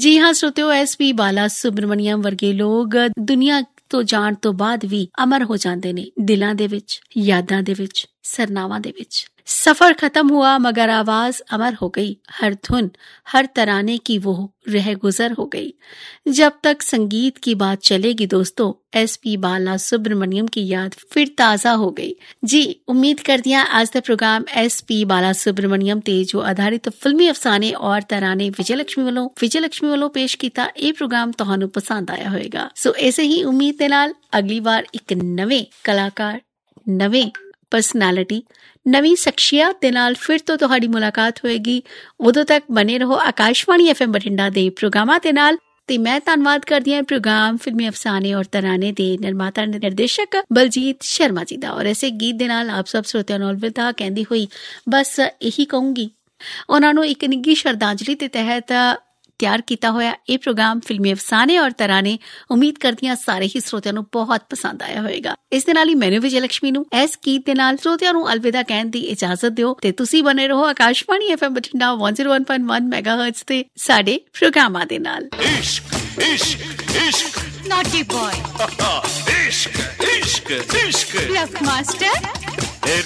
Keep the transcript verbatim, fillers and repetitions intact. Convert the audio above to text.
ਜੀ ਹਾਂ ਸਰੋਤਿਓ, S P ਬਾਲਾ ਸੁਬਰਮਨੀਅਮ ਵਰਗੇ ਲੋਕ ਦੁਨੀਆ ਤੋਂ ਜਾਣ ਤੋਂ ਬਾਅਦ ਵੀ ਅਮਰ ਹੋ ਜਾਂਦੇ ਨੇ, ਦਿਲਾਂ ਦੇ ਵਿੱਚ, ਯਾਦਾਂ ਦੇ ਵਿੱਚ, सरनावा दे विच। सफर खत्म हुआ मगर आवाज अमर हो गई, हर धुन हर तराने की वो रह गुजर हो गई। जब तक संगीत की बात चलेगी दोस्तों, एस पी बाला सुब्रमण्यम की याद फिर ताज़ा हो गई। जी उम्मीद करती हैं आज का प्रोग्राम एस पी बाला सुब्रमण्यम ते जो आधारित फिल्मी अफसाने और तराने विजय लक्ष्मी वालों विजय लक्ष्मी वालों पेश किया, ये प्रोग्राम तुहानू पसंद आया होएगा। सो ऐसे ही उम्मीद दे नाल अगली बार एक नवे कलाकार, नवे ਪਰਸਨੈਲਿਟੀ, ਨਵੀਂ ਸ਼ਖਸੀਅਤ ਦੇ ਨਾਲ ਫਿਰ ਤੋਂ ਤੁਹਾਡੀ ਮੁਲਾਕਾਤ ਹੋਏਗੀ। ਉਦੋਂ ਤੱਕ ਬਣੇ ਰਹੋ ਆਕਾਸ਼ਵਾਣੀ ਐਫ ਐਮ ਬਠਿੰਡਾ ਦੇ ਪ੍ਰੋਗਰਾਮਾਂ ਦੇ ਨਾਲ। ਤੇ ਮੈਂ ਧੰਨਵਾਦ ਕਰਦੀ ਹਾਂ ਪ੍ਰੋਗਰਾਮ ਫਿਲਮੀ ਅਫਸਾਨੇ ਔਰ ਤਰਾਨੇ ਦੇ ਨਿਰਮਾਤਾ ਨਿਰਦੇਸ਼ਕ ਬਲਜੀਤ ਸ਼ਰਮਾ ਜੀ ਦਾ। ਔਰ ਐਸੇ ਗੀਤ ਦੇ ਨਾਲ ਆਪ ਸਭ ਸਰੋਤਿਆਂ ਨੂੰ ਅਲਵਿਦਾ ਕਹਿੰਦੀ ਹੋਈ ਬਸ ਇਹੀ ਕਹੂੰਗੀ, ਉਹਨਾਂ ਨੂੰ ਇੱਕ ਨਿੱਘੀ ਸ਼ਰਧਾਂਜਲੀ ਦੇ ਤਹਿਤ ਤਿਆਰ ਕੀਤਾ ਹੋਇਆ ਇਹ ਪ੍ਰੋਗਰਾਮ ਫਿਲਮੀ ਅਫਸਾਨੇ ਔਰ ਤਰਾਨੇ, ਉਮੀਦ ਕਰਦੀ ਹਾਂ ਸਾਰੇ ਹੀ ਸਰੋਤਿਆਂ ਨੂੰ ਬਹੁਤ ਪਸੰਦ ਆਇਆ ਹੋਏਗਾ। ਇਸ ਦੇ ਨਾਲ ਹੀ ਮੈਨੂੰ ਵਿਜੇ ਲక్ష్ਮੀ ਨੂੰ ਇਸ ਗੀਤ ਦੇ ਨਾਲ ਸਰੋਤਿਆਂ ਨੂੰ ਅਲਵਿਦਾ ਕਹਿਣ ਦੀ ਇਜਾਜ਼ਤ ਦਿਓ ਤੇ ਤੁਸੀਂ ਬਣੇ ਰਹੋ ਆਕਾਸ਼ਵਾਣੀ ਐਫ ਐਮ ਬਠਿੰਡਾ ਇੱਕ ਸੌ ਇੱਕ ਪੁਆਇੰਟ ਇੱਕ ਮੈਗਾਹਰਟਜ਼ ਤੇ ਸਾਡੇ ਪ੍ਰੋਗਰਾਮਾਂ ਦੇ ਨਾਲ। ਇਸ਼ਕ ਇਸ਼ਕ ਇਸ਼ਕ naughty boy ਇਸ਼ਕ ਇਸ਼ਕ ਇਸ਼ਕ bluff master